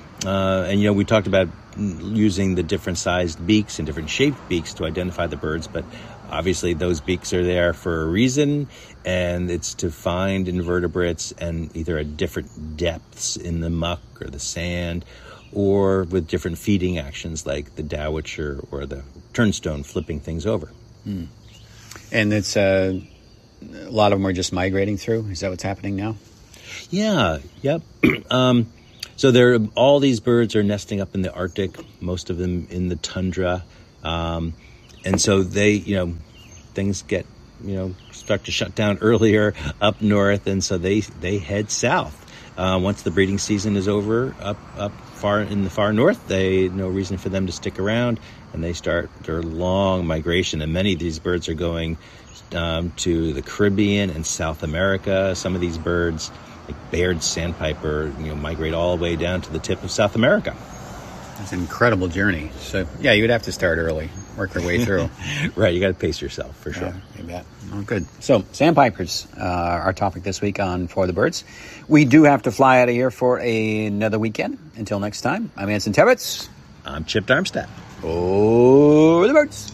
Uh, and, you know, we talked about using the different sized beaks and different shaped beaks to identify the birds, but obviously those beaks are there for a reason, and it's to find invertebrates and either at different depths in the muck or the sand, or with different feeding actions like the dowitcher or the turnstone flipping things over. Hmm. And it's uh, a lot of them are just migrating through. Is that what's happening now? Yeah, yep. um, so there, all these birds are nesting up in the Arctic, most of them in the tundra. Um, and so they, you know, things get, you know, start to shut down earlier up north. And so they, they head south. Uh, once the breeding season is over, up, up far in the far north, they no reason for them to stick around, and they start their long migration. And many of these birds are going um, to the Caribbean and South America. Some of these birds, like Baird's sandpiper, you know, migrate all the way down to the tip of South America. It's an incredible journey. So, yeah, you would have to start early, work your way through. Right, you got to pace yourself, for sure. Yeah, you bet. Oh, good. So, sandpipers, uh, our topic this week on For the Birds. We do have to fly out of here for a, another weekend. Until next time, I'm Anson Tebbetts. I'm Chip Darmstadt. For the Birds.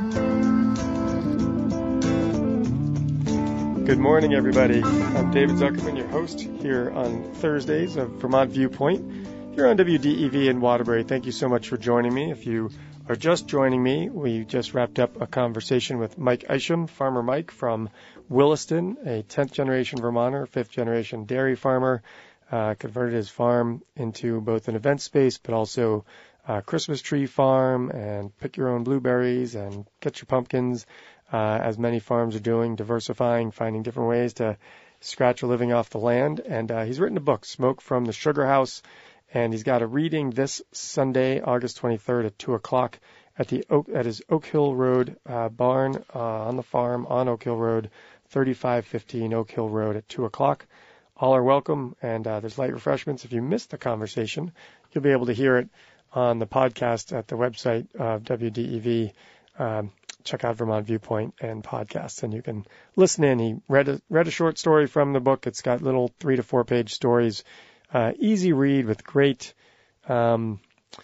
Good morning, everybody. I'm David Zuckerman, your host here on Thursdays of Vermont Viewpoint. Here on W D E V in Waterbury. Thank you so much for joining me. If you are just joining me, we just wrapped up a conversation with Mike Isham, Farmer Mike from Williston, a tenth generation Vermonter, fifth generation dairy farmer, uh, converted his farm into both an event space, but also a Christmas tree farm and pick your own blueberries and get your pumpkins, uh, as many farms are doing, diversifying, finding different ways to scratch a living off the land. And uh, he's written a book, Smoke from the Sugar House. And he's got a reading this Sunday, August twenty-third at two o'clock at the Oak, at his Oak Hill Road uh, barn uh, on the farm on Oak Hill Road, thirty-five fifteen Oak Hill Road at two o'clock. All are welcome, and uh, there's light refreshments. If you missed the conversation, you'll be able to hear it on the podcast at the website of W D E V. Um, check out Vermont Viewpoint and podcasts, and you can listen in. He read a, read a short story from the book. It's got little three to four page stories. Uh, easy read with great, um,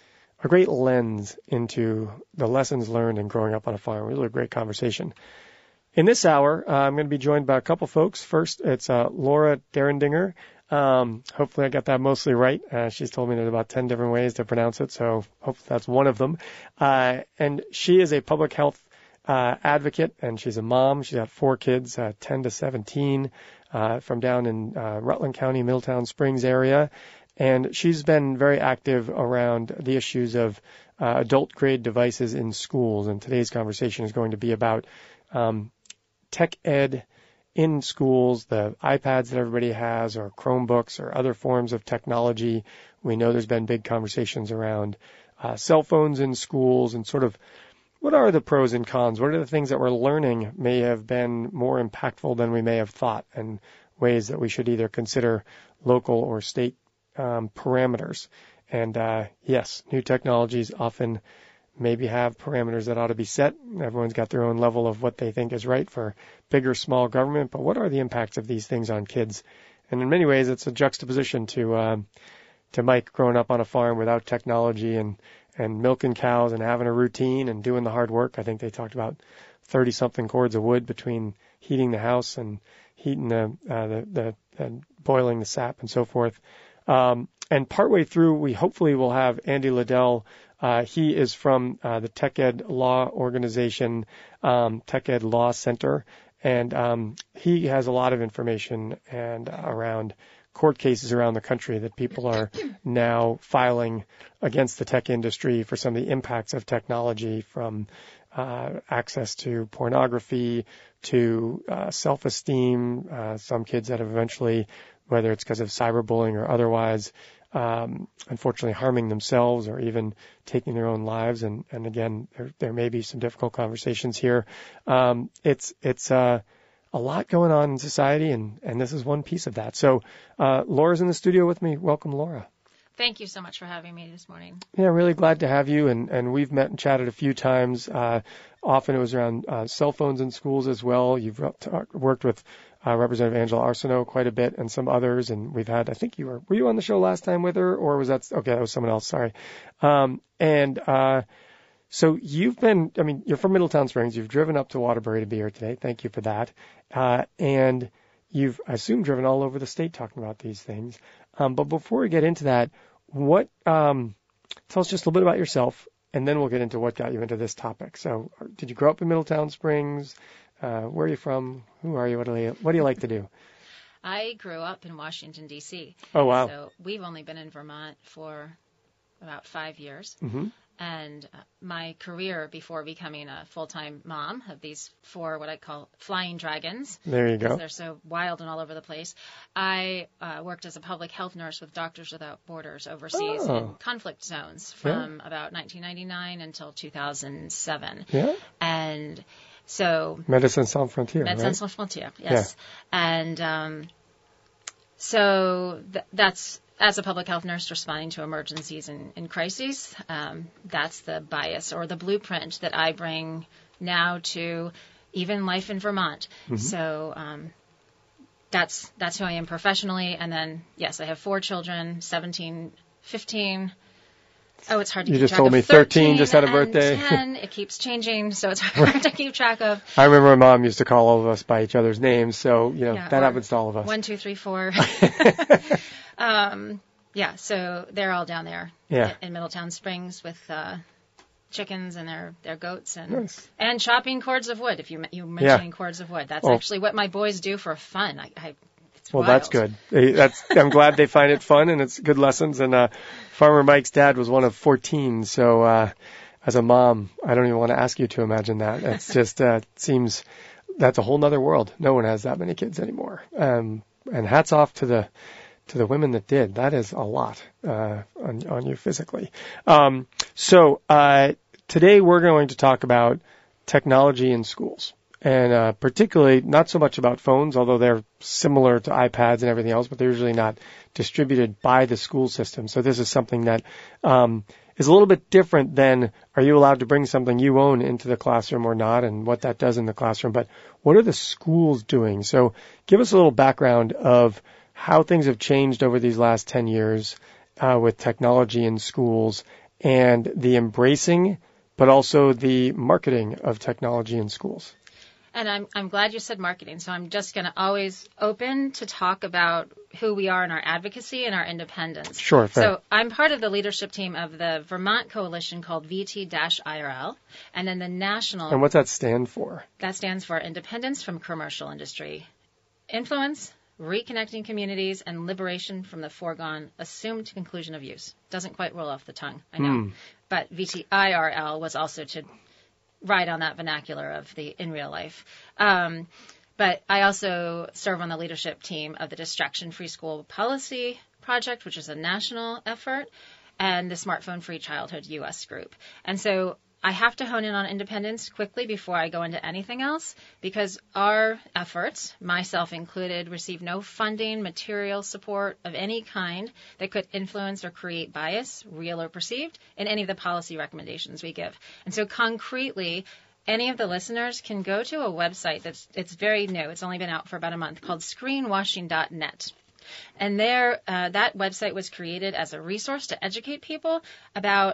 a great lens into the lessons learned in growing up on a farm. Really a great conversation. In this hour, uh, I'm going to be joined by a couple folks. First, it's uh, Laura Derendinger. Um, hopefully I got that mostly right. Uh, she's told me there's about ten different ways to pronounce it, so hopefully that's one of them. Uh, and she is a public health uh, advocate, and she's a mom. She's got four kids, uh, ten to seventeen. Uh, from down in uh, Rutland County, Middletown Springs area. And she's been very active around the issues of uh, adult-grade devices in schools. And today's conversation is going to be about um, tech ed in schools, the iPads that everybody has, or Chromebooks, or other forms of technology. We know there's been big conversations around uh, cell phones in schools and sort of what are the pros and cons? What are the things that we're learning may have been more impactful than we may have thought, and ways that we should either consider local or state um, parameters? And uh, yes, new technologies often maybe have parameters that ought to be set. Everyone's got their own level of what they think is right for big or small government, but what are the impacts of these things on kids? And in many ways, it's a juxtaposition to um, to Mike growing up on a farm without technology and and milking cows and having a routine and doing the hard work. I think they talked about thirty-something cords of wood between heating the house and heating the, uh, the, the and boiling the sap and so forth. Um, and partway through, we hopefully will have Andy Liddell. Uh, he is from uh, the Tech Ed Law Organization, um, Tech Ed Law Center, and um, he has a lot of information and uh, around court cases around the country that people are now filing against the tech industry for some of the impacts of technology, from uh, access to pornography to uh, self-esteem. Uh, some kids that have eventually, whether it's because of cyberbullying or otherwise, um, unfortunately harming themselves or even taking their own lives. And, and again, there, there may be some difficult conversations here. Um, it's it's uh, a lot going on in society, and, and this is one piece of that. So uh, Laura's in the studio with me. Welcome, Laura. Thank you so much for having me this morning. Yeah, really glad to have you. And, and we've met and chatted a few times. Uh, often it was around uh, cell phones in schools as well. You've worked with uh, Representative Angela Arsenault quite a bit and some others. And we've had, I think you were, were you on the show last time with her, or was that, okay, that was someone else. Sorry. Um, and uh, so you've been, I mean, you're from Middletown Springs. You've driven up to Waterbury to be here today. Thank you for that. Uh, and you've, I assume, driven all over the state talking about these things. Um, but before we get into that, what um, tell us just a little bit about yourself, and then we'll get into what got you into this topic. So, did you grow up in Middletown Springs? Uh, where are you from? Who are you? What do you, what do you like to do? I grew up in Washington, D C Oh, wow. So we've only been in Vermont for about five years. Mm-hmm. And uh, my career before becoming a full-time mom of these four what I call flying dragons. There you go. Because they're so wild and all over the place. I uh, worked as a public health nurse with Doctors Without Borders overseas Oh. in conflict zones from yeah. about nineteen ninety-nine until two thousand seven. Yeah. And so... Médecins Sans Frontières, Médecins right? Sans Frontières, yes. Yeah. And um, so th- that's... As a public health nurse responding to emergencies and, and crises, um, that's the bias or the blueprint that I bring now to even life in Vermont. Mm-hmm. So um, that's that's who I am professionally. And then, yes, I have four children, seventeen, fifteen. Oh, it's hard to you keep just track told of. me thirteen just had a birthday. ten. It keeps changing, so it's hard to keep track of. I remember my mom used to call all of us by each other's names, so you know yeah, that happens to all of us. One, two, three, four. um, yeah, so they're all down there yeah. in Middletown Springs with uh, chickens and their, their goats and nice. and chopping cords of wood. If you you mentioning yeah. cords of wood, that's oh. actually what my boys do for fun. I, I It's well, wild. That's good. That's I'm glad they find it fun and it's good lessons. And uh, Farmer Mike's dad was one of fourteen, so uh, as a mom, I don't even want to ask you to imagine that. It's just uh, seems that's a whole nother world. No one has that many kids anymore. Um, and hats off to the to the women that did. That is a lot uh, on on you physically. Um, so uh, today we're going to talk about technology in schools. And uh, particularly not so much about phones, although they're similar to iPads and everything else, but they're usually not distributed by the school system. So this is something that um, is a little bit different than are you allowed to bring something you own into the classroom or not, and what that does in the classroom. But what are the schools doing? So give us a little background of how things have changed over these last ten years uh, with technology in schools and the embracing, but also the marketing of technology in schools. And I'm I'm glad you said marketing. So I'm just going to always open to talk about who we are in our advocacy and our independence. Sure. Fair. So I'm part of the leadership team of the Vermont coalition called V T I R L, and then the national. And what's that stand for? That stands for Independence from Commercial Industry, Influence, Reconnecting Communities, and Liberation from the Foregone Assumed Conclusion of Use. Doesn't quite roll off the tongue, I know. Mm. But V T I R L was also to right on that vernacular of the in real life. Um, but I also serve on the leadership team of the Distraction Free School Policy Project, which is a national effort, and the Smartphone Free Childhood U S group. And so I have to hone in on independence quickly before I go into anything else, because our efforts, myself included, receive no funding, material support of any kind that could influence or create bias, real or perceived, in any of the policy recommendations we give. And so concretely, any of the listeners can go to a website that's it's very new. It's only been out for about a month, called screenwashing dot net. And there, uh, that website was created as a resource to educate people about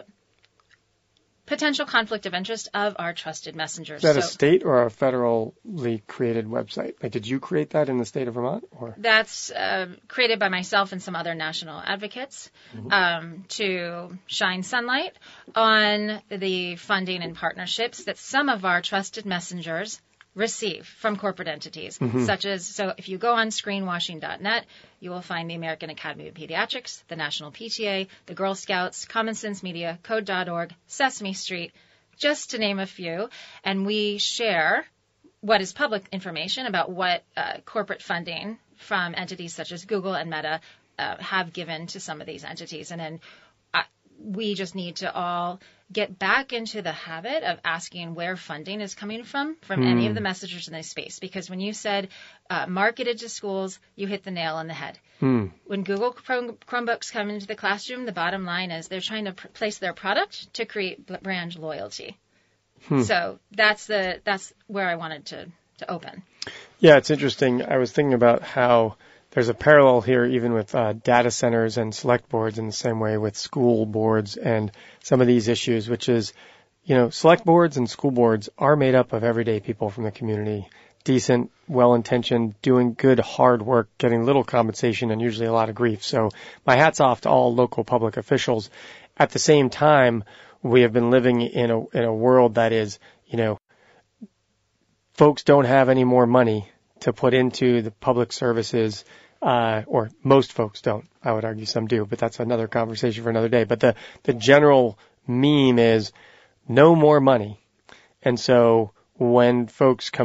potential conflict of interest of our trusted messengers. Is that so a state or a federally created website? Like, did you create that in the state of Vermont? Or that's uh, created by myself and some other national advocates mm-hmm. um, to shine sunlight on the funding and partnerships that some of our trusted messengers receive from corporate entities, mm-hmm. such as, so if you go on screenwashing dot net, you will find the American Academy of Pediatrics, the National P T A, the Girl Scouts, Common Sense Media, Code dot org, Sesame Street, just to name a few. And we share what is public information about what uh, corporate funding from entities such as Google and Meta uh, have given to some of these entities. And then uh, we just need to all get back into the habit of asking where funding is coming from, from mm. any of the messengers in this space. Because when you said uh, marketed to schools, you hit the nail on the head. Mm. When Google Chrome, Chromebooks come into the classroom, the bottom line is they're trying to pr- place their product to create brand loyalty. Hmm. So that's the that's where I wanted to, to open. Yeah, it's interesting. I was thinking about how there's a parallel here even with uh, data centers and select boards in the same way with school boards and some of these issues, which is, you know, select boards and school boards are made up of everyday people from the community, decent, well-intentioned, doing good, hard work, getting little compensation and usually a lot of grief. So my hat's off to all local public officials. at the same time, we have been living in a in a world that is, you know, folks don't have any more money to put into the public services, uh, or most folks don't. I would argue some do, but that's another conversation for another day. But the, the general meme is no more money. And so when folks come